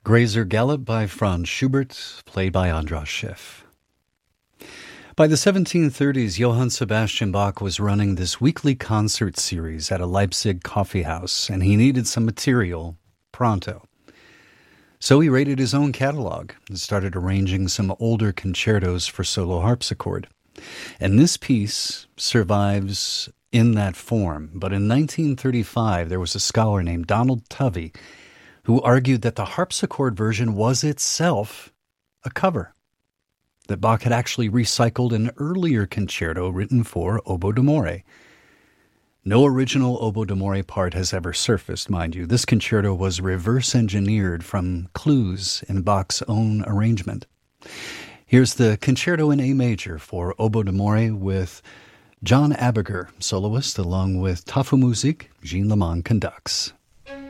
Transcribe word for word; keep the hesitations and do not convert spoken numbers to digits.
Grazer Gallop by Franz Schubert, played by Andras Schiff. By the seventeen thirties, Johann Sebastian Bach was running this weekly concert series at a Leipzig coffee house, and he needed some material pronto. So he raided his own catalog and started arranging some older concertos for solo harpsichord. And this piece survives in that form, but in nineteen thirty-five, there was a scholar named Donald Tovey who argued that the harpsichord version was itself a cover, that Bach had actually recycled an earlier concerto written for oboe d'amore. No original oboe d'amore part has ever surfaced, mind you. This concerto was reverse-engineered from clues in Bach's own arrangement. Here's the Concerto in A Major for oboe d'amore with John Abiger, soloist, along with Tafelmusik, Jean Lamont conducts.